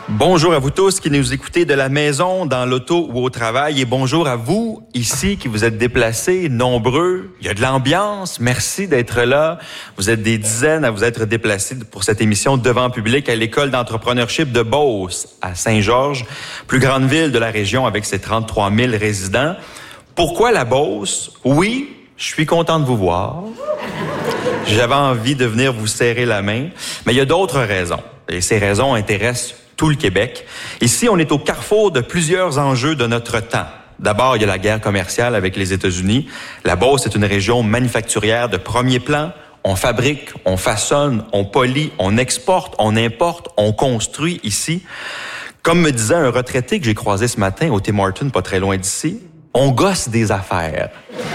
Bonjour à vous tous qui nous écoutez de la maison, dans l'auto ou au travail. Et bonjour à vous, ici, qui vous êtes déplacés, nombreux. Il y a de l'ambiance. Merci d'être là. Vous êtes des dizaines à vous être déplacés pour cette émission devant public à l'École d'entrepreneurship de Beauce, à Saint-Georges, plus grande ville de la région avec ses 33 000 résidents. Pourquoi la Beauce? Oui, je suis content de vous voir. J'avais envie de venir vous serrer la main. Mais il y a d'autres raisons. Et ces raisons intéressent tout le Québec. Ici, on est au carrefour de plusieurs enjeux de notre temps. D'abord, il y a la guerre commerciale avec les États-Unis. La Beauce est une région manufacturière de premier plan. On fabrique, on façonne, on polit, on exporte, on importe, on construit ici. Comme me disait un retraité que j'ai croisé ce matin au Tim Hortons, pas très loin d'ici, on gosse des affaires.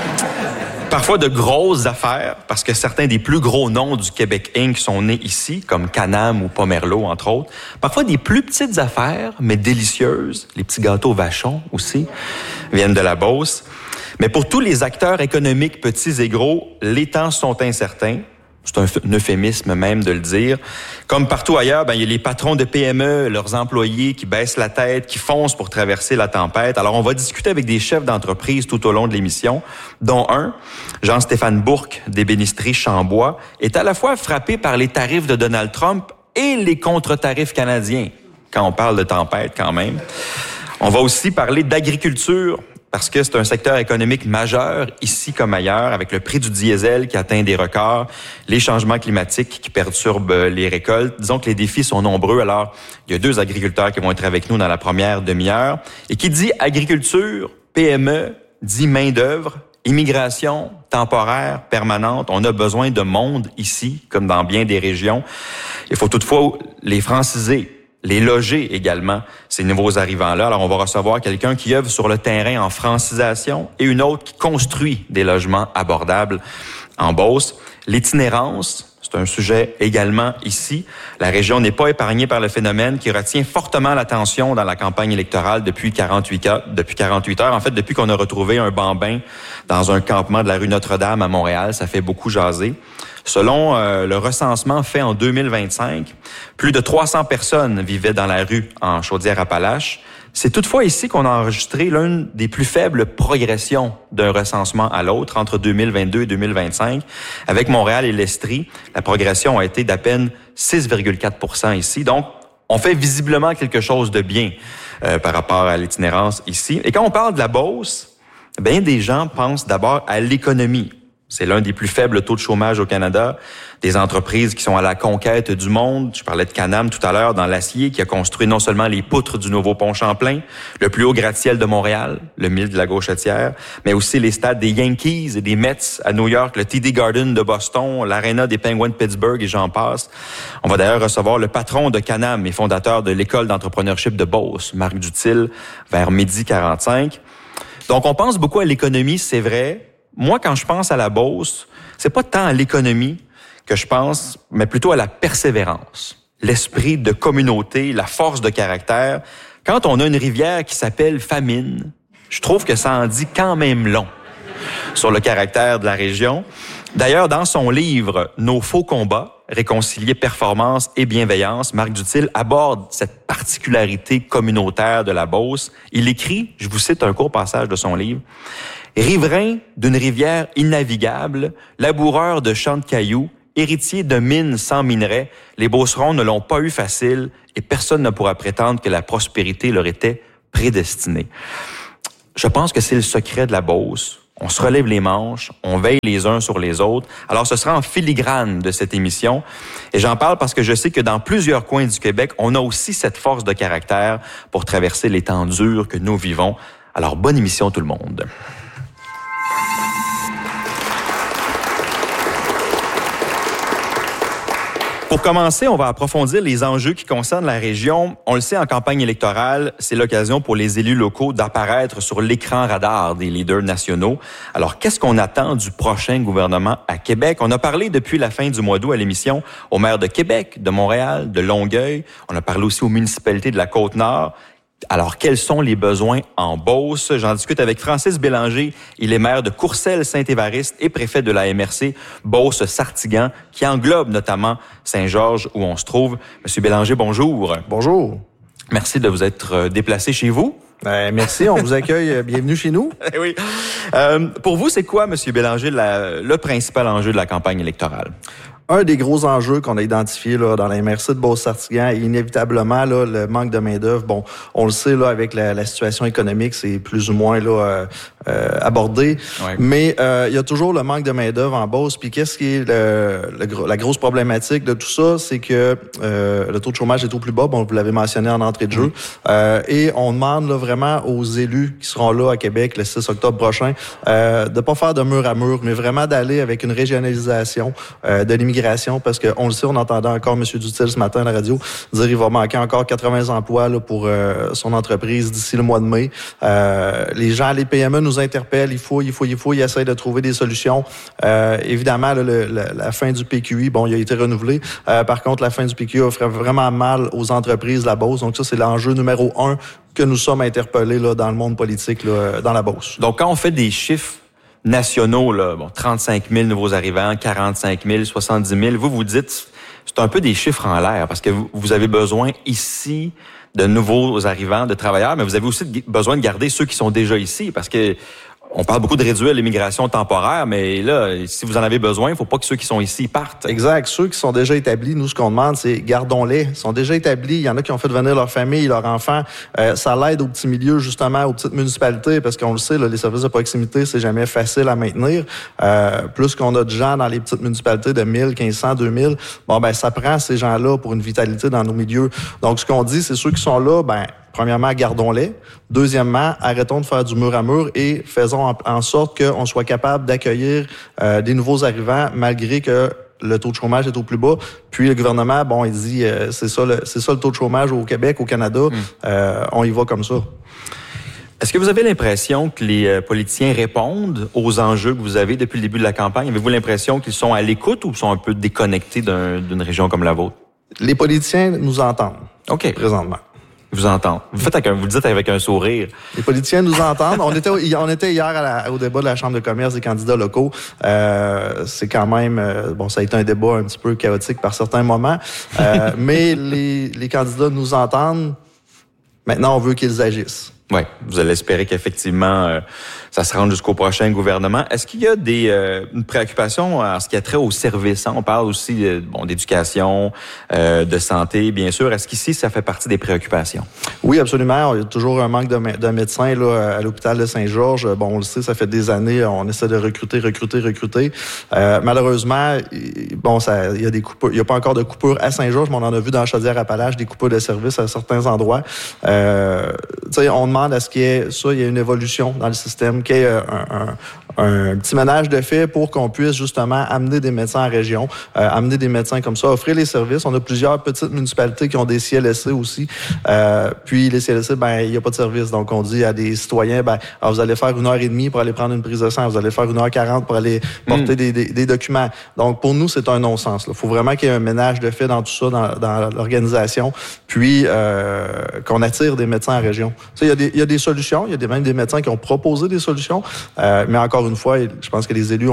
Parfois de grosses affaires, parce que certains des plus gros noms du Québec Inc. sont nés ici, comme Can-Am ou Pomerleau, entre autres. Parfois des plus petites affaires, mais délicieuses. Les petits gâteaux Vachon aussi viennent de la Beauce. Mais pour tous les acteurs économiques, petits et gros, les temps sont incertains. C'est un euphémisme même de le dire. Comme partout ailleurs, il y a les patrons de PME, leurs employés qui baissent la tête, qui foncent pour traverser la tempête. Alors, on va discuter avec des chefs d'entreprise tout au long de l'émission, dont un, Jean-Stéphane Bourque, d'ébénisterie Chambois, est à la fois frappé par les tarifs de Donald Trump et les contre-tarifs canadiens, quand on parle de tempête quand même. On va aussi parler d'agriculture, parce que c'est un secteur économique majeur, ici comme ailleurs, avec le prix du diesel qui atteint des records, les changements climatiques qui perturbent les récoltes. Disons que les défis sont nombreux. Alors, il y a deux agriculteurs qui vont être avec nous dans la première demi-heure. Et qui dit agriculture, PME, dit main-d'œuvre, immigration temporaire, permanente. On a besoin de monde ici, comme dans bien des régions. Il faut toutefois les franciser, les loger également, ces nouveaux arrivants-là. Alors, on va recevoir quelqu'un qui œuvre sur le terrain en francisation et une autre qui construit des logements abordables en Beauce. L'itinérance, c'est un sujet également ici. La région n'est pas épargnée par le phénomène qui retient fortement l'attention dans la campagne électorale depuis 48 heures. En fait, depuis qu'on a retrouvé un bambin dans un campement de la rue Notre-Dame à Montréal, ça fait beaucoup jaser. Selon le recensement fait en 2025, plus de 300 personnes vivaient dans la rue en Chaudière-Appalaches. C'est toutefois ici qu'on a enregistré l'une des plus faibles progressions d'un recensement à l'autre entre 2022 et 2025. Avec Montréal et l'Estrie, la progression a été d'à peine 6,4% ici. Donc, on fait visiblement quelque chose de bien par rapport à l'itinérance ici. Et quand on parle de la Beauce, bien des gens pensent d'abord à l'économie. C'est l'un des plus faibles taux de chômage au Canada. Des entreprises qui sont à la conquête du monde. Je parlais de Can-Am tout à l'heure dans l'acier, qui a construit non seulement les poutres du nouveau pont Champlain, le plus haut gratte-ciel de Montréal, le mille de la Gauchetière, mais aussi les stades des Yankees et des Mets à New York, le TD Garden de Boston, l'aréna des Penguins de Pittsburgh et j'en passe. On va d'ailleurs recevoir le patron de Can-Am et fondateur de l'École d'entrepreneurship de Beauce, Marc Dutil, vers 12h45. Donc, on pense beaucoup à l'économie, c'est vrai. Moi, quand je pense à la Beauce, c'est pas tant à l'économie que je pense, mais plutôt à la persévérance, l'esprit de communauté, la force de caractère. Quand on a une rivière qui s'appelle Famine, je trouve que ça en dit quand même long sur le caractère de la région. D'ailleurs, dans son livre « Nos faux combats », réconcilier performance et bienveillance, Marc Dutil aborde cette particularité communautaire de la Beauce. Il écrit, je vous cite un court passage de son livre, « Riverain d'une rivière innavigable, laboureur de champs de cailloux, héritier de mines sans minerais, les Beaucerons ne l'ont pas eu facile et personne ne pourra prétendre que la prospérité leur était prédestinée. » Je pense que c'est le secret de la Beauce. On se relève les manches, on veille les uns sur les autres. Alors, ce sera en filigrane de cette émission. Et j'en parle parce que je sais que dans plusieurs coins du Québec, on a aussi cette force de caractère pour traverser les temps durs que nous vivons. Alors, bonne émission tout le monde. Pour commencer, on va approfondir les enjeux qui concernent la région. On le sait, en campagne électorale, c'est l'occasion pour les élus locaux d'apparaître sur l'écran radar des leaders nationaux. Alors, qu'est-ce qu'on attend du prochain gouvernement à Québec? On a parlé depuis la fin du mois d'août à l'émission aux maires de Québec, de Montréal, de Longueuil. On a parlé aussi aux municipalités de la Côte-Nord. Alors, quels sont les besoins en Beauce? J'en discute avec Francis Bélanger. Il est maire de Courcelles-Saint-Évariste et préfet de la MRC Beauce-Sartigan, qui englobe notamment Saint-Georges, où on se trouve. Monsieur Bélanger, bonjour. Bonjour. Merci de vous être déplacé chez vous. Merci, on vous accueille. Bienvenue chez nous. Oui. Pour vous, c'est quoi, M. Bélanger, le principal enjeu de la campagne électorale? Un des gros enjeux qu'on a identifié là, dans la MRC de Beauce-Sartiguan est inévitablement là, le manque de main-d'œuvre. Bon, on le sait, là, avec la situation économique, c'est plus ou moins là, abordé. Ouais. Mais il y a toujours le manque de main-d'œuvre en Beauce. Puis qu'est-ce qui est la grosse problématique de tout ça? C'est que le taux de chômage est au plus bas. Bon, vous l'avez mentionné en entrée de jeu. Et on demande là, vraiment aux élus qui seront là à Québec le 6 octobre prochain de pas faire de mur à mur, mais vraiment d'aller avec une régionalisation de l'immigration. Parce qu'on le sait, on entendait encore M. Dutil ce matin à la radio dire qu'il va manquer encore 80 emplois là, pour son entreprise d'ici le mois de mai. Les gens, les PME nous interpellent, il faut, ils essayent de trouver des solutions. Évidemment, là, la fin du PQI, bon, il a été renouvelé. Par contre, la fin du PQI a fait vraiment mal aux entreprises de la Beauce. Donc ça, c'est l'enjeu numéro 1 que nous sommes interpellés là, dans le monde politique, là, dans la Beauce. Donc, quand on fait des chiffres nationaux, là, bon, 35 000 nouveaux arrivants, 45 000, 70 000. Vous dites, c'est un peu des chiffres en l'air parce que vous avez besoin ici de nouveaux arrivants, de travailleurs, mais vous avez aussi besoin de garder ceux qui sont déjà ici parce que on parle beaucoup de réduire l'immigration temporaire, mais là, si vous en avez besoin, il ne faut pas que ceux qui sont ici partent. Exact. Ceux qui sont déjà établis, nous, ce qu'on demande, c'est gardons-les. Ils sont déjà établis. Il y en a qui ont fait venir leur famille, leurs enfants. Ça l'aide aux petits milieux, justement, aux petites municipalités, parce qu'on le sait, là, les services de proximité, c'est jamais facile à maintenir. Plus qu'on a de gens dans les petites municipalités de 1000, 1500, 2000, bon, ben, ça prend ces gens-là pour une vitalité dans nos milieux. Donc, ce qu'on dit, c'est ceux qui sont là, ben, premièrement, gardons-les. Deuxièmement, arrêtons de faire du mur à mur et faisons en sorte qu'on soit capable d'accueillir des nouveaux arrivants malgré que le taux de chômage est au plus bas. Puis le gouvernement, bon, il dit c'est ça le taux de chômage au Québec, au Canada. On y va comme ça. Est-ce que vous avez l'impression que les politiciens répondent aux enjeux que vous avez depuis le début de la campagne? Avez-vous l'impression qu'ils sont à l'écoute ou sont un peu déconnectés d'une région comme la vôtre? Les politiciens nous entendent. OK. Présentement. Vous entendent. Vous le dites avec un sourire. Les politiciens nous entendent. On était hier au débat de la Chambre de commerce des candidats locaux. C'est quand même... bon, ça a été un débat un petit peu chaotique par certains moments. Mais les candidats nous entendent. Maintenant, on veut qu'ils agissent. Oui, vous allez espérer qu'effectivement, ça se rende jusqu'au prochain gouvernement. Est-ce qu'il y a une préoccupation en ce qui a trait aux services? On parle aussi d'éducation, de santé, bien sûr. Est-ce qu'ici, ça fait partie des préoccupations? Oui, absolument. Il y a toujours un manque de médecins là, à l'hôpital de Saint-Georges. Bon, on le sait, ça fait des années, on essaie de recruter. Malheureusement, bon, il y a des coupures. Il n'y a pas encore de coupures à Saint-Georges, mais on en a vu dans Chaudière-Appalaches des coupures de services à certains endroits. Tu sais, on demande à ce qu'il y ait une évolution dans le système, qu'il y ait un petit ménage de fait pour qu'on puisse justement amener des médecins en région, amener des médecins comme ça, offrir les services. On a plusieurs petites municipalités qui ont des CLSC aussi. Puis les CLSC, ben il n'y a pas de service. Donc on dit à des citoyens, ben alors vous allez faire 1h30 pour aller prendre une prise de sang, vous allez faire 1h40 pour aller porter des documents. Donc pour nous, c'est un non-sens. Il faut vraiment qu'il y ait un ménage de fait dans tout ça, dans l'organisation, puis qu'on attire des médecins en région. Tu sais, il y a des solutions, il y a même des médecins qui ont proposé des solutions, mais encore une fois, je pense que les élus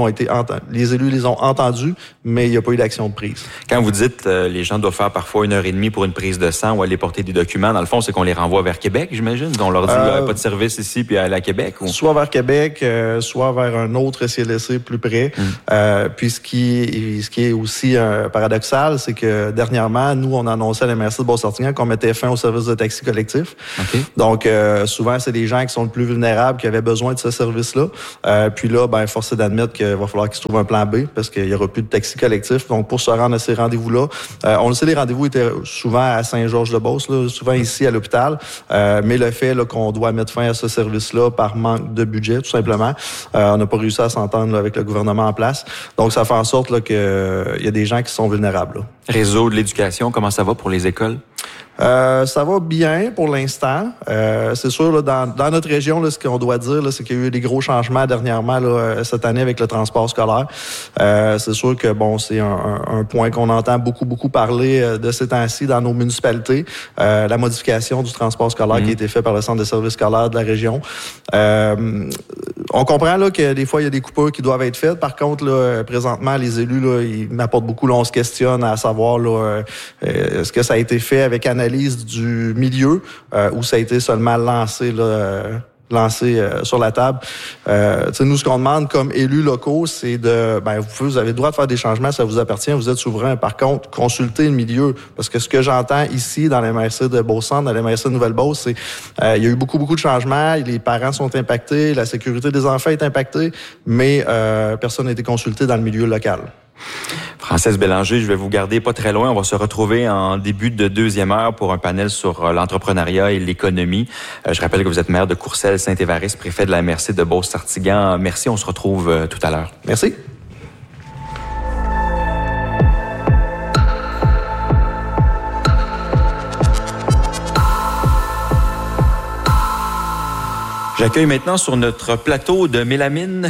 les ont entendus, mais il n'y a pas eu d'action de prise. Quand vous dites les gens doivent faire parfois 1h30 pour une prise de sang ou aller porter des documents, dans le fond, c'est qu'on les renvoie vers Québec, j'imagine? On leur dit qu'il n'y a pas de service ici, puis aller à Québec? Ou? Soit vers Québec, soit vers un autre CLSC plus près. Puis ce qui est aussi paradoxal, c'est que dernièrement, nous, on annonçait à la MRC de Beauce-Sartiguan qu'on mettait fin au service de taxi collectif. Okay. Donc, souvent, c'est des gens qui sont le plus vulnérables, qui avaient besoin de ce service-là. Puis là, ben, force est d'admettre qu'il va falloir qu'ils se trouvent un plan B parce qu'il n'y aura plus de taxi collectif. Donc, pour se rendre à ces rendez-vous-là, on le sait, les rendez-vous étaient souvent à Saint-Georges-de-Beauce, là, souvent ici à l'hôpital. Mais le fait là, qu'on doit mettre fin à ce service-là par manque de budget, tout simplement, on n'a pas réussi à s'entendre là, avec le gouvernement en place. Donc, ça fait en sorte là, qu'il y a des gens qui sont vulnérables. Là. Réseau de l'éducation, comment ça va pour les écoles? Ça va bien pour l'instant. C'est sûr, là, dans notre région, là, ce qu'on doit dire, là, c'est qu'il y a eu des gros changements dernièrement là, cette année avec le transport scolaire. C'est sûr que bon, c'est un point qu'on entend beaucoup parler de ces temps-ci dans nos municipalités. La modification du transport scolaire qui a été fait par le Centre de services scolaires de la région. On comprend là que des fois, il y a des coupures qui doivent être faites. Par contre, là, présentement, les élus, là, ils m'apportent beaucoup. Là, on se questionne à savoir là, est-ce que ça a été fait avec analyse du milieu ou ça a été seulement lancé sur la table. Nous, ce qu'on demande comme élus locaux, c'est vous avez le droit de faire des changements, ça vous appartient, vous êtes souverain. Par contre, consultez le milieu, parce que ce que j'entends ici dans la MRC de Beaucentre, dans la MRC de Nouvelle-Beauce, c'est il y a eu beaucoup de changements, les parents sont impactés, la sécurité des enfants est impactée, mais personne n'a été consulté dans le milieu local. Française Bélanger, je vais vous garder pas très loin. On va se retrouver en début de deuxième heure pour un panel sur l'entrepreneuriat et l'économie. Je rappelle que vous êtes maire de Courcelles-Saint-Évariste, préfet de la MRC de Beauce-Sartiguan. Merci, on se retrouve tout à l'heure. Merci. J'accueille maintenant sur notre plateau de mélamine...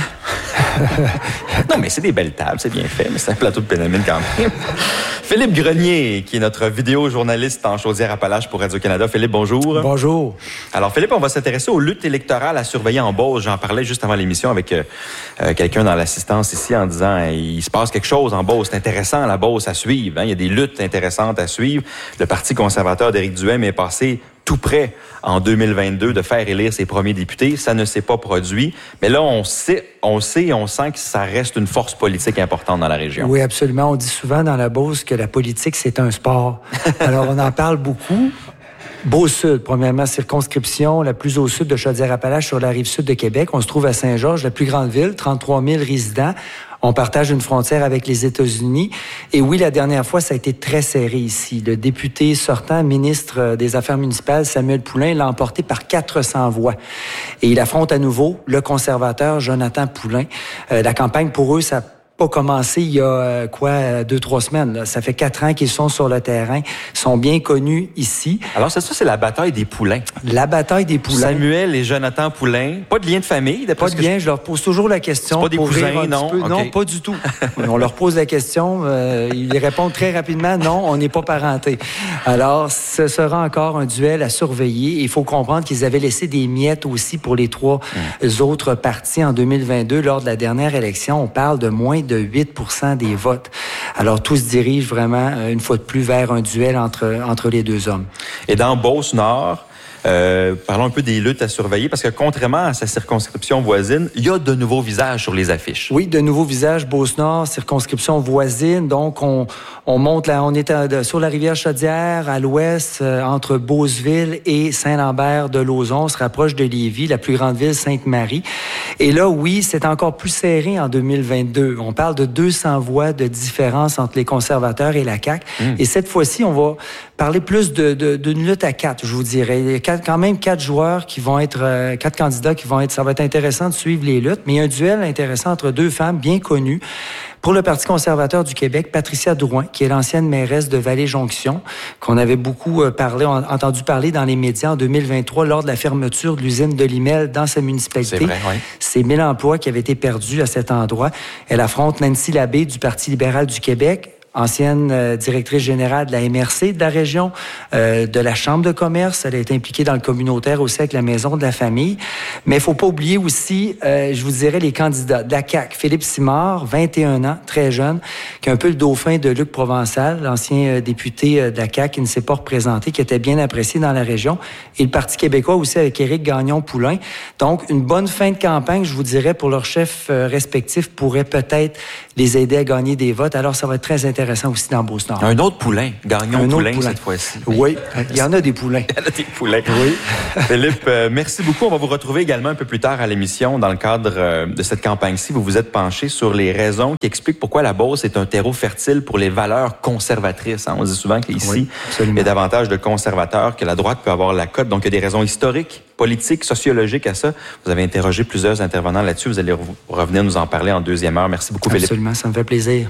Non, mais c'est des belles tables, c'est bien fait, mais c'est un plateau de mélamine quand même. Philippe Grenier, qui est notre vidéojournaliste en Chaudière-Appalaches pour Radio-Canada. Philippe, bonjour. Bonjour. Alors, Philippe, on va s'intéresser aux luttes électorales à surveiller en Beauce. J'en parlais juste avant l'émission avec quelqu'un dans l'assistance ici en disant il se passe quelque chose en Beauce. C'est intéressant, la Beauce, à suivre. Il y a des luttes intéressantes à suivre. Le Parti conservateur d'Éric Duhaime est passé tout près en 2022 de faire élire ses premiers députés. Ça ne s'est pas produit. Mais là, on sait et on sent que ça reste une force politique importante dans la région. Oui, absolument. On dit souvent dans la Beauce que la politique, c'est un sport. Alors, on en parle beaucoup. Beauce-Sud, premièrement, circonscription la plus au sud de Chaudière-Appalaches sur la rive sud de Québec. On se trouve à Saint-Georges, la plus grande ville, 33 000 résidents. On partage une frontière avec les États-Unis. Et oui, la dernière fois, ça a été très serré ici. Le député sortant, ministre des Affaires municipales, Samuel Poulin, l'a emporté par 400 voix. Et il affronte à nouveau le conservateur Jonathan Poulin. La campagne, pour eux, ça n'a pas commencé il y a 2-3 semaines. Là. Ça fait 4 ans qu'ils sont sur le terrain. Ils sont bien connus ici. Alors, c'est la bataille des poulains. La bataille des poulains. Samuel et Jonathan Poulin. Pas de lien de famille? Pas de lien. Je leur pose toujours la question. C'est pas des cousins, non? Okay. Non, pas du tout. On leur pose la question. Ils répondent très rapidement. Non, on n'est pas parentés. Alors, ce sera encore un duel à surveiller. Il faut comprendre qu'ils avaient laissé des miettes aussi pour les 3 autres partis en 2022. Lors de la dernière élection, on parle de moins de 8% des votes. Alors, tout se dirige vraiment, une fois de plus, vers un duel entre les deux hommes. Et dans Beauce-Nord, parlons un peu des luttes à surveiller, parce que contrairement à sa circonscription voisine, il y a de nouveaux visages sur les affiches. Oui, de nouveaux visages, Beauce-Nord, circonscription voisine. Donc, on monte là, on est sur la rivière Chaudière, à l'ouest, entre Beauceville et Saint-Lambert-de-Lauzon. On se rapproche de Lévis, la plus grande ville, Sainte-Marie. Et là, oui, c'est encore plus serré en 2022. On parle de 200 voix de différence entre les conservateurs et la CAQ. Et cette fois-ci, on va parler plus d'une lutte à 4, je vous dirais. Il y a quand même 4 joueurs qui vont être, 4 candidats qui vont être, ça va être intéressant de suivre les luttes, mais il y a un duel intéressant entre 2 femmes bien connues. Pour le Parti conservateur du Québec, Patricia Drouin, qui est l'ancienne mairesse de Vallée-Jonction, qu'on avait beaucoup entendu parler dans les médias en 2023 lors de la fermeture de l'usine de Limel dans sa municipalité. C'est vrai, oui. C'est 1000 emplois qui avaient été perdus à cet endroit. Elle affronte Nancy Labbé du Parti libéral du Québec, ancienne directrice générale de la MRC de la région, de la Chambre de commerce. Elle a été impliquée dans le communautaire aussi avec la Maison de la famille. Mais il faut pas oublier aussi, je vous dirais, les candidats de la CAQ. Philippe Simard, 21 ans, très jeune, qui est un peu le dauphin de Luc Provençal, l'ancien député de la CAQ qui ne s'est pas représenté, qui était bien apprécié dans la région. Et le Parti québécois aussi avec Éric Gagnon-Poulain. Donc, une bonne fin de campagne, je vous dirais, pour leurs chefs respectifs pourrait peut-être les aider à gagner des votes. Alors, ça va être très intéressant aussi dans Beauce-Nord. Un autre poulain, Gagnon-Poulain cette fois-ci. Oui, il y en a des poulains. Il y en a des poulains. Oui. Philippe, merci beaucoup. On va vous retrouver également un peu plus tard à l'émission dans le cadre de cette campagne-ci. Vous vous êtes penché sur les raisons qui expliquent pourquoi la Beauce est un terreau fertile pour les valeurs conservatrices. On dit souvent qu'ici, il y a davantage de conservateurs que la droite peut avoir la cote. Donc, il y a des raisons historiques, politiques, sociologiques à ça. Vous avez interrogé plusieurs intervenants là-dessus. Vous allez revenir nous en parler en deuxième heure. Merci beaucoup, Philippe. Absolument, ça me fait plaisir.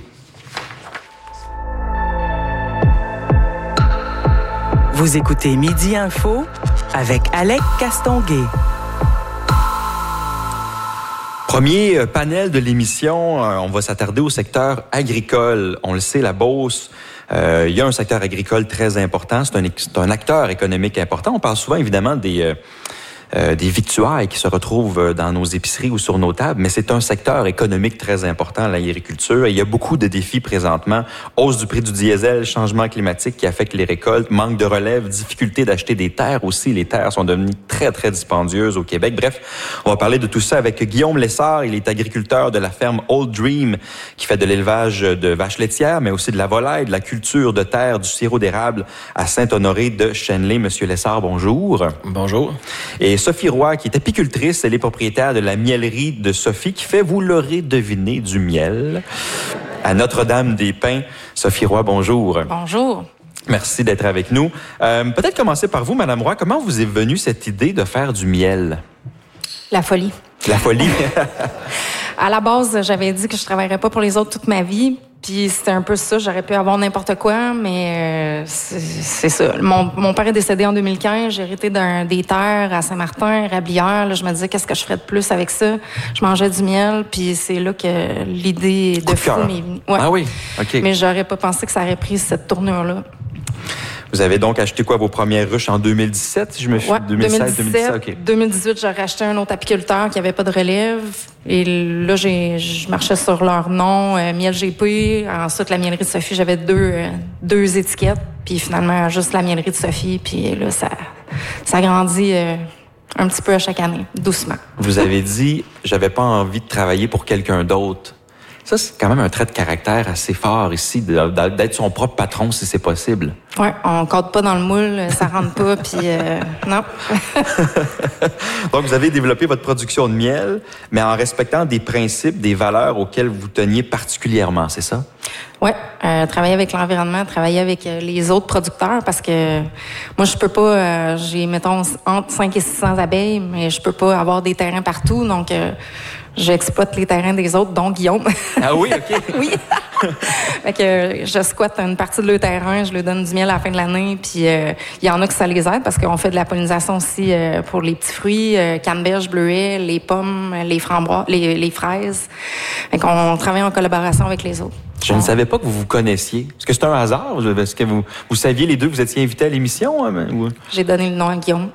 Vous écoutez Midi Info avec Alec Castonguay. Premier panel de l'émission, on va s'attarder au secteur agricole. On le sait, la Beauce, il y a un secteur agricole très important. C'est un acteur économique important. On parle souvent, évidemment, des des victuailles qui se retrouvent dans nos épiceries ou sur nos tables, mais c'est un secteur économique très important, l'agriculture. Et il y a beaucoup de défis présentement. Hausse du prix du diesel, changement climatique qui affecte les récoltes, manque de relève, difficulté d'acheter des terres aussi. Les terres sont devenues très, très dispendieuses au Québec. Bref, on va parler de tout ça avec Guillaume Lessard. Il est agriculteur de la ferme Old Dream qui fait de l'élevage de vaches laitières, mais aussi de la volaille, de la culture de terre, du sirop d'érable à Saint-Honoré de Chenley. Monsieur Lessard, bonjour. Bonjour. Et Sophie Roy, qui est apicultrice, elle est propriétaire de la mielerie de Sophie, qui fait, vous l'aurez deviné, du miel à Notre-Dame-des-Pins. Sophie Roy, bonjour. Bonjour. Merci d'être avec nous. Peut-être commencer par vous, Madame Roy. Comment vous est venue cette idée de faire du miel? La folie. La folie? À la base, j'avais dit que je travaillerais pas pour les autres toute ma vie. Puis c'était un peu ça. J'aurais pu avoir n'importe quoi, mais c'est ça. Mon père est décédé en 2015. J'ai hérité des terres à Saint-Martin, Rablière. Là, je me disais, qu'est-ce que je ferais de plus avec ça? Je mangeais du miel, puis c'est là que l'idée de fou m'est venue. Ouais. Ah oui? OK. Mais j'aurais pas pensé que ça aurait pris cette tournure-là. Vous avez donc acheté quoi, vos premières ruches en 2017, si je me suis... Ouais, 2017, OK. 2018, j'ai racheté un autre apiculteur qui avait pas de relève. Et là, je marchais sur leur nom, Miel GP. Ensuite, la mielerie de Sophie, j'avais deux étiquettes. Puis finalement, juste la mielerie de Sophie. Puis là, ça grandit un petit peu à chaque année, doucement. Vous avez dit, j'avais pas envie de travailler pour quelqu'un d'autre. Ça, c'est quand même un trait de caractère assez fort ici, d'être son propre patron si c'est possible. Oui, on code pas dans le moule, ça rentre pas, puis non. Donc, vous avez développé votre production de miel, mais en respectant des principes, des valeurs auxquelles vous teniez particulièrement, c'est ça? Oui, travailler avec l'environnement, travailler avec les autres producteurs, parce que moi, je peux pas, j'ai, mettons, entre 5 et 600 abeilles, mais je peux pas avoir des terrains partout, donc j'exploite les terrains des autres, dont Guillaume. Ah oui, OK. Oui. Fait que je squatte une partie de leur terrain, je leur donne du miel à la fin de l'année, puis il y en a que ça les aide parce qu'on fait de la pollinisation aussi pour les petits fruits, canneberge, bleuets, les pommes, les framboises, les fraises. Fait qu'on travaille en collaboration avec les autres. Je ne savais pas que vous vous connaissiez. Est-ce que c'est un hasard? Est-ce que vous saviez les deux que vous étiez invités à l'émission? Ou... J'ai donné le nom à Guillaume.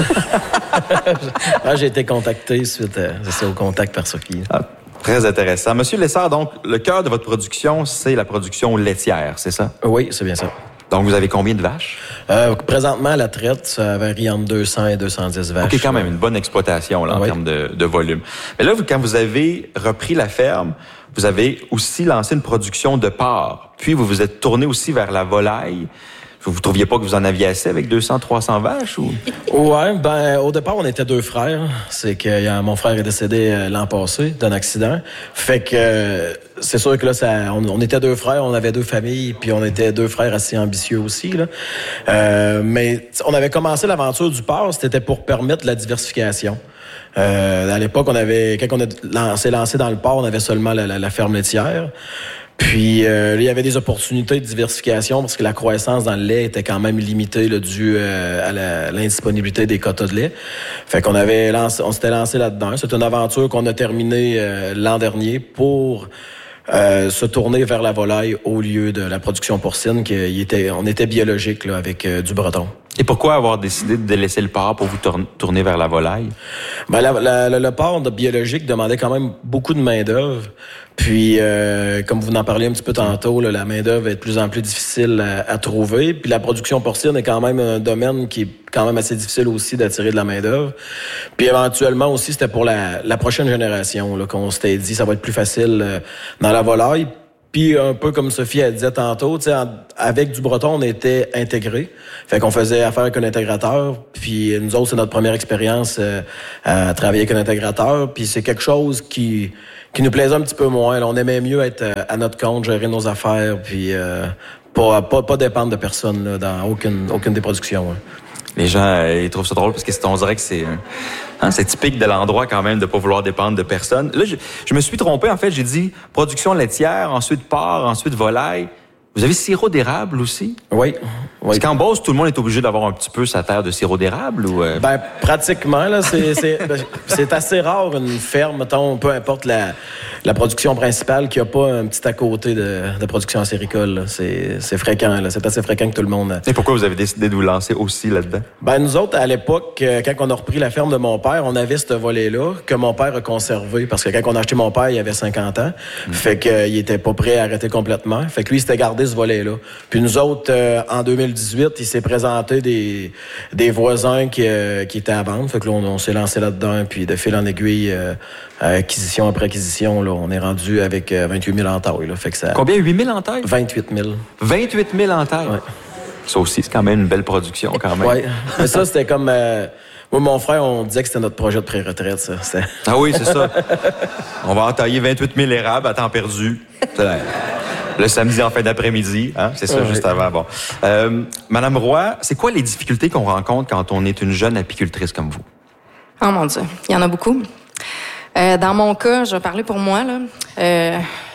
J'ai été contacté suite au contact par Sophie. Ah, très intéressant. Monsieur Lessard, donc, le cœur de votre production, c'est la production laitière, c'est ça? Oui, c'est bien ça. Donc, vous avez combien de vaches? Présentement, la traite, ça varie entre 200 et 210 vaches. OK, quand même, une bonne exploitation là, en termes de volume. Mais là, quand vous avez repris la ferme, vous avez aussi lancé une production de porc. Puis, vous vous êtes tourné aussi vers la volaille. Vous ne trouviez pas que vous en aviez assez avec 200-300 vaches? Ou? Ouais, au départ, on était deux frères. C'est que mon frère est décédé l'an passé d'un accident. Fait que c'est sûr que là, on était deux frères, on avait deux familles, puis on était deux frères assez ambitieux aussi. Là. Mais on avait commencé l'aventure du porc, c'était pour permettre la diversification. À l'époque, quand on s'est lancé dans le porc, on avait seulement la ferme laitière. Puis, il y avait des opportunités de diversification parce que la croissance dans le lait était quand même limitée due à l'indisponibilité des quotas de lait. Fait qu'on on s'était lancé là-dedans. C'est une aventure qu'on a terminée l'an dernier pour se tourner vers la volaille au lieu de la production porcine. On était biologique là, avec du breton. Et pourquoi avoir décidé de laisser le porc pour vous tourner vers la volaille? Le porc biologique demandait quand même beaucoup de main-d'œuvre. Puis, comme vous en parliez un petit peu tantôt, la main-d'œuvre est de plus en plus difficile à trouver. Puis la production porcine est quand même un domaine qui est quand même assez difficile aussi d'attirer de la main-d'œuvre. Puis éventuellement aussi, c'était pour la prochaine génération là, qu'on s'était dit ça va être plus facile dans la volaille. Puis un peu comme Sophie elle disait tantôt, avec du breton, on était intégrés. Fait qu'on faisait affaire avec un intégrateur. Puis nous autres, c'est notre première expérience à travailler avec un intégrateur. Puis c'est quelque chose qui nous plaisait un petit peu moins. Là, on aimait mieux être à notre compte, gérer nos affaires, puis pas dépendre de personne là, dans aucune des productions. Hein. Les gens ils trouvent ça drôle parce qu'on dirait que c'est typique de l'endroit quand même de pas vouloir dépendre de personne. Là, je me suis trompé. En fait, j'ai dit production laitière, ensuite porc, ensuite volaille. Vous avez sirop d'érable aussi? Oui. Est-ce qu'en Beauce, tout le monde est obligé d'avoir un petit peu sa terre de sirop d'érable? Ou Ben, pratiquement, là, c'est assez rare une ferme, mettons, peu importe la production principale, qui a pas un petit à côté de production acéricole, là. C'est fréquent, là. C'est assez fréquent que tout le monde... Et pourquoi vous avez décidé de vous lancer aussi là-dedans? Ben, nous autres, à l'époque, quand on a repris la ferme de mon père, on avait ce volet-là que mon père a conservé. Parce que quand on a acheté mon père, il avait 50 ans. Fait qu'il était pas prêt à arrêter complètement. Fait que lui, il s'était gardé ce volet-là. Puis nous autres, en 2018, il s'est présenté des voisins qui étaient à vendre. Fait que là, on s'est lancé là-dedans. Puis de fil en aiguille, acquisition après acquisition, là, on est rendu avec 28 000 en taille. Là. Fait que ça... Combien? 8 000 en taille? 28 000. 28 000 en taille? Ouais. Ça aussi, c'est quand même une belle production, quand même. Oui. Mais ça, c'était comme... moi, mon frère, on disait que c'était notre projet de pré-retraite, ça. Ah oui, c'est ça. On va entailler 28 000 érables à temps perdu. Le samedi en fin d'après-midi, hein? C'est ça, juste avant. Bon. Madame Roy, c'est quoi les difficultés qu'on rencontre quand on est une jeune apicultrice comme vous? Oh mon Dieu, il y en a beaucoup. Dans mon cas, je vais parler pour moi, là.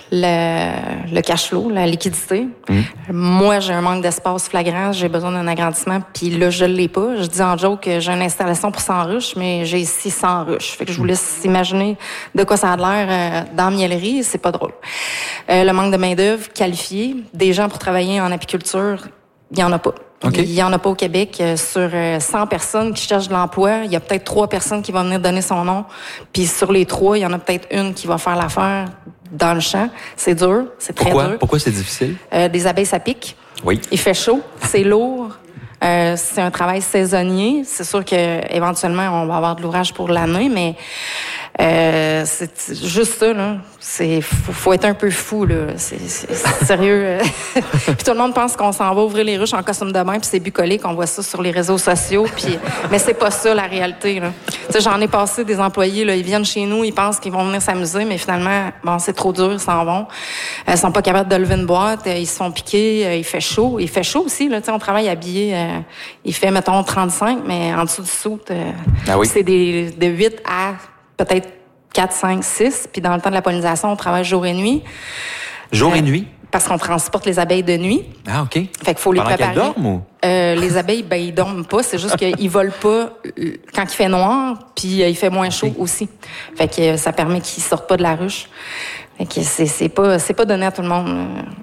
Le cash flow, la liquidité. Moi, j'ai un manque d'espace flagrant, j'ai besoin d'un agrandissement, puis là, je l'ai pas. Je dis en joke que j'ai une installation pour 100 ruches, mais j'ai 600 ruches. Fait que je vous laisse imaginer de quoi ça a l'air dans la mielerie, c'est pas drôle. Le manque de main-d'œuvre qualifiée, des gens pour travailler en apiculture, il y en a pas. Okay. Il y en a pas au Québec. Sur 100 personnes qui cherchent de l'emploi, il y a peut-être 3 personnes qui vont venir donner son nom. Puis sur les 3, il y en a peut-être une qui va faire l'affaire dans le champ. C'est dur, c'est très dur. Pourquoi c'est difficile? Des abeilles, ça pique. Oui. Il fait chaud, c'est lourd. C'est un travail saisonnier. C'est sûr que éventuellement on va avoir de l'ouvrage pour l'année, mais c'est juste ça, là. Faut être un peu fou, là. C'est sérieux. Puis tout le monde pense qu'on s'en va ouvrir les ruches en costume de bain, puis c'est bucolique, qu'on voit ça sur les réseaux sociaux. Puis, mais c'est pas ça la réalité, là. Tu sais, j'en ai passé des employés, là, ils viennent chez nous, ils pensent qu'ils vont venir s'amuser, mais finalement, bon, c'est trop dur, ils s'en vont. Ils sont pas capables de lever une boîte, ils se font piquer, il fait chaud. Il fait chaud aussi, là. Tu sais, on travaille habillé, il fait, mettons, 35, mais en dessous du soute, c'est de 8 à peut-être 4, 5, 6. Puis dans le temps de la pollinisation, on travaille jour et nuit. Jour et nuit? Parce qu'on transporte les abeilles de nuit. Ah, OK. Fait qu'il faut les préparer. Pendant qu'elles dorment ou? Les abeilles, ben, ils dorment pas. C'est juste qu'ils volent pas quand il fait noir, puis il fait moins chaud aussi. Fait que ça permet qu'ils sortent pas de la ruche. Fait que c'est pas donné à tout le monde.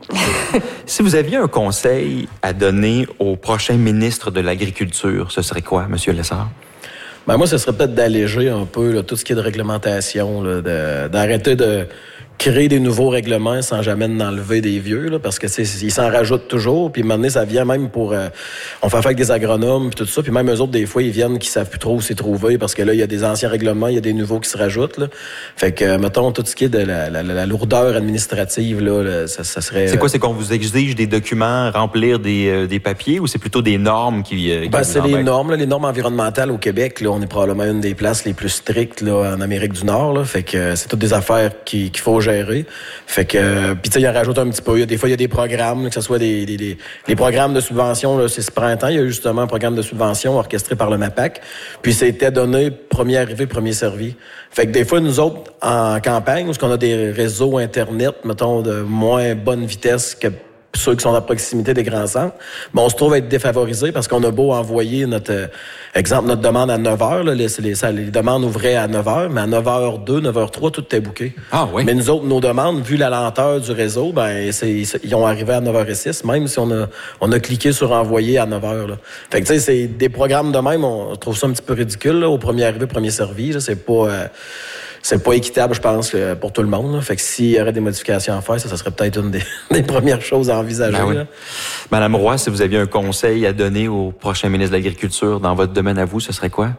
Si vous aviez un conseil à donner au prochain ministre de l'Agriculture, ce serait quoi, M. Lessard? Ben moi, ce serait peut-être d'alléger un peu là, tout ce qui est de réglementation, là, d'arrêter de créer des nouveaux règlements sans jamais enlever des vieux, là, parce que ils s'en rajoutent toujours. Puis maintenant, ça vient même pour... on fait affaire avec des agronomes puis tout ça. Puis même eux autres, des fois, ils viennent qui savent plus trop où s'y trouver parce que là, il y a des anciens règlements, il y a des nouveaux qui se rajoutent. Là. Fait que, mettons, tout ce qui est de la lourdeur administrative, là, ça serait... C'est quoi? C'est qu'on vous exige des documents, remplir des papiers, ou c'est plutôt des normes qui c'est les normes. Là, les normes environnementales au Québec, là, on est probablement une des places les plus strictes là, en Amérique du Nord. Là. Fait que c'est toutes des affaires qu'il faut gérer. Fait que, puis tu sais, il en rajoute un petit peu. Des fois, il y a des programmes, que ce soit les programmes de subvention. Là, c'est ce printemps, il y a eu justement un programme de subvention orchestré par le MAPAC. Puis c'était donné premier arrivé, premier servi. Fait que des fois, nous autres, en campagne, où on a des réseaux Internet, mettons, de moins bonne vitesse que ceux qui sont à proximité des grands centres, on se trouve à être défavorisés parce qu'on a beau envoyer notre demande à 9 h, là, les demandes ouvraient à 9 h, mais à 9h02, 9h03, tout est booké. Ah oui. Mais nous autres, nos demandes, vu la lenteur du réseau, ils ont arrivé à 9h06, même si on a cliqué sur envoyer à 9 h. Là. Fait que tu sais, c'est des programmes de même, on trouve ça un petit peu ridicule, là, au premier arrivé, premier servi, là, c'est pas équitable, je pense, pour tout le monde. Là. Fait que s'il y aurait des modifications à faire, ça serait peut-être une des premières choses à envisager. Ben oui. Là. Madame Roy, si vous aviez un conseil à donner au prochain ministre de l'Agriculture dans votre domaine à vous, ce serait quoi?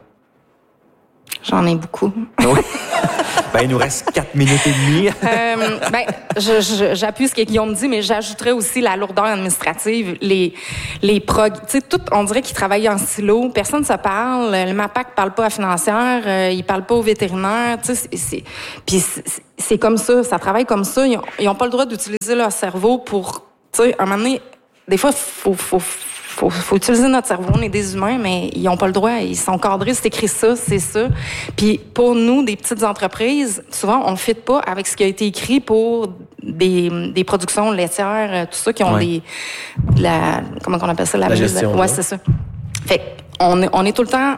J'en ai beaucoup. Oui. Il nous reste 4 minutes et demie. J'appuie ce que Guillaume dit, mais j'ajouterais aussi la lourdeur administrative, les tu sais, tout, on dirait qu'ils travaillent en silo. Personne ne se parle. Le MAPAC parle pas à financière, il parle pas aux vétérinaires. Tu sais, puis c'est comme ça travaille comme ça. Ils ont pas le droit d'utiliser leur cerveau pour, tu sais, à un moment donné, des fois, faut faut utiliser notre cerveau. On est des humains, mais ils n'ont pas le droit. Ils sont cadrés, c'est écrit ça, c'est ça. Puis pour nous, des petites entreprises, souvent, on ne fit pas avec ce qui a été écrit pour des productions laitières, tout ça, qui ont comment on appelle ça? La gestion. Ouais, c'est ça. Fait on est tout le temps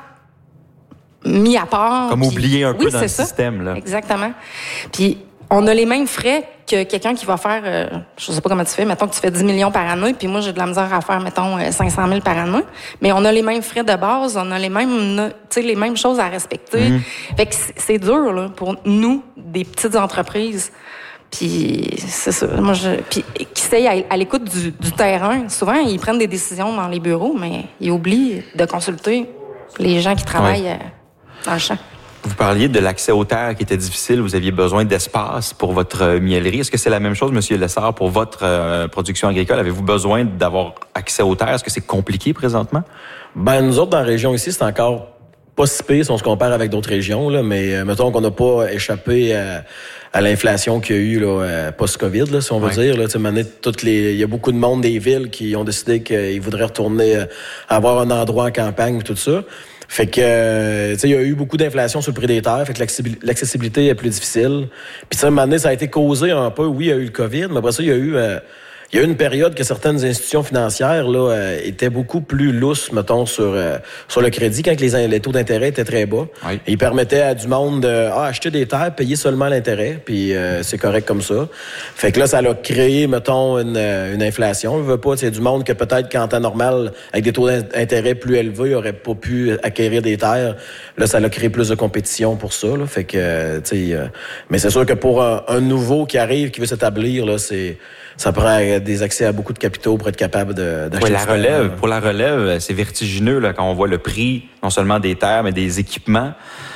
mis à part. Comme oublié un peu dans le ça. système, là. Exactement. Puis on a les mêmes frais que quelqu'un qui va faire, je sais pas comment tu fais, mettons que tu fais 10 millions par année, puis moi, j'ai de la misère à faire, mettons, 500 000 par année. Mais on a les mêmes frais de base, on a les mêmes choses à respecter. Fait que c'est dur, là, pour nous, des petites entreprises. Puis c'est ça. Puis qui sait à l'écoute du terrain, souvent, ils prennent des décisions dans les bureaux, mais ils oublient de consulter les gens qui travaillent dans le champ. Vous parliez de l'accès aux terres qui était difficile. Vous aviez besoin d'espace pour votre miellerie. Est-ce que c'est la même chose, M. Lessard, pour votre production agricole? Avez-vous besoin d'avoir accès aux terres? Est-ce que c'est compliqué présentement? Ben, nous autres, dans la région ici, c'est encore pas si pire si on se compare avec d'autres régions, là, mais mettons qu'on n'a pas échappé à l'inflation qu'il y a eu là, post-COVID, là, si on veut dire. Là, il y a beaucoup de monde des villes qui ont décidé qu'ils voudraient retourner avoir un endroit en campagne et tout ça. Fait que, tu sais, il y a eu beaucoup d'inflation sur le prix des terres, fait que l'accessibilité est plus difficile. Puis, à un moment donné, ça a été causé un peu, oui, il y a eu le COVID, mais après ça, il y a eu une période que certaines institutions financières là étaient beaucoup plus lousses, mettons, sur le crédit, quand les taux d'intérêt étaient très bas. Oui. Et ils permettaient à du monde d'acheter des terres, payer seulement l'intérêt, puis c'est correct comme ça. Fait que là, ça a créé, mettons, une inflation. Je veux pas, c'est du monde que peut-être qu'en temps normal, avec des taux d'intérêt plus élevés, n'aurait pas pu acquérir des terres. Là, ça a créé plus de compétition pour ça. Là. Fait que, tu sais, mais c'est sûr que pour un nouveau qui arrive, qui veut s'établir, là, ça prend des accès à beaucoup de capitaux pour être capable d'acheter la relève. Pour la relève, c'est vertigineux là, quand on voit le prix, non seulement des terres, mais des équipements.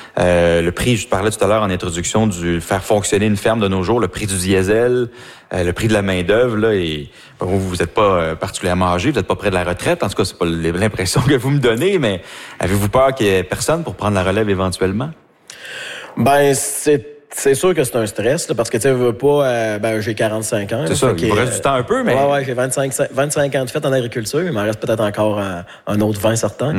Le prix, je parlais tout à l'heure en introduction, du faire fonctionner une ferme de nos jours, le prix du diesel, le prix de la main-d'œuvre, là, et vous n'êtes pas particulièrement âgé, vous n'êtes pas près de la retraite. En tout cas, c'est pas l'impression que vous me donnez, mais avez-vous peur qu'il y ait personne pour prendre la relève éventuellement? Ben, c'est sûr que c'est un stress, là, parce que tu veux pas, j'ai 45 ans. C'est ça, il me reste du temps un peu, mais... Ouais, j'ai 25 ans de fait en agriculture, il m'en reste peut-être encore un autre 20 certains.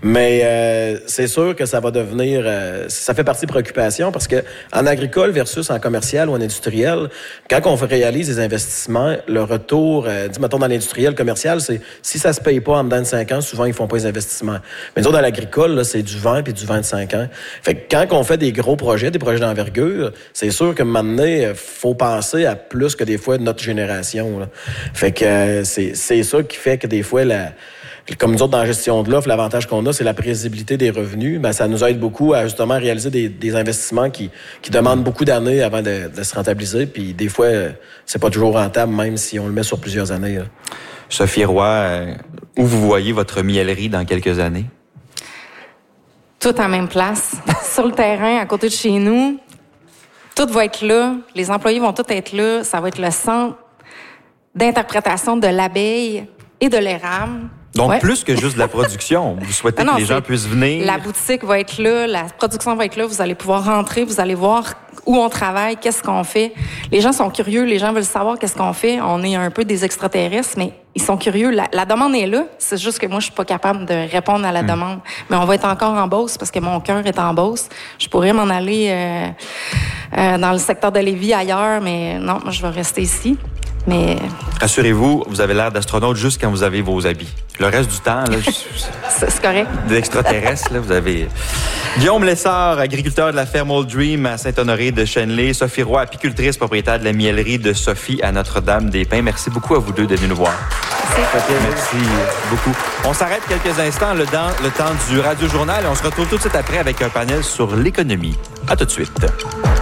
Mais c'est sûr que ça va devenir... ça fait partie de préoccupation, parce que en agricole versus en commercial ou en industriel, quand on réalise des investissements, le retour, mettons dans l'industriel commercial, c'est si ça se paye pas en dedans de 5 ans, souvent ils font pas les investissements. Mais nous, dans l'agricole, là, c'est du 20 puis du 25 ans. Fait que quand on fait des gros projets, des projets d'envergure, c'est sûr que maintenant, il faut penser à plus que des fois notre génération. Là. Fait que c'est ça qui fait que des fois, comme nous autres dans la gestion de l'offre, l'avantage qu'on a, c'est la prévisibilité des revenus. Ben, ça nous aide beaucoup à justement réaliser des investissements qui demandent beaucoup d'années avant de se rentabiliser. Puis des fois, c'est pas toujours rentable, même si on le met sur plusieurs années. Là. Sophie Roy, où vous voyez votre miellerie dans quelques années? Tout en même place, sur le terrain, à côté de chez nous. Tout va être là, les employés vont tous être là, ça va être le centre d'interprétation de l'abeille et de l'érable. Donc, plus que juste de la production, vous souhaitez que les gens puissent venir? La boutique va être là, la production va être là, vous allez pouvoir rentrer, vous allez voir où on travaille, qu'est-ce qu'on fait. Les gens sont curieux, les gens veulent savoir qu'est-ce qu'on fait. On est un peu des extraterrestres, mais ils sont curieux. La demande est là, c'est juste que moi, je suis pas capable de répondre à la demande. Mais on va être encore en Beauce, parce que mon cœur est en Beauce. Je pourrais m'en aller dans le secteur de Lévis, ailleurs, mais non, moi, je vais rester ici. Mais... Rassurez-vous, vous avez l'air d'astronaute juste quand vous avez vos habits. Le reste du temps, là, c'est correct. D'extraterrestre, là, vous avez... Guillaume Lessard, agriculteur de la ferme Old Dream à Saint-Honoré de Chenley. Sophie Roy, apicultrice, propriétaire de la miellerie de Sophie à Notre-Dame-des-Pins. Merci beaucoup à vous deux d'être venus nous voir. Merci beaucoup. On s'arrête quelques instants, le temps du Radio-Journal, et on se retrouve tout de suite après avec un panel sur l'économie. À tout de suite.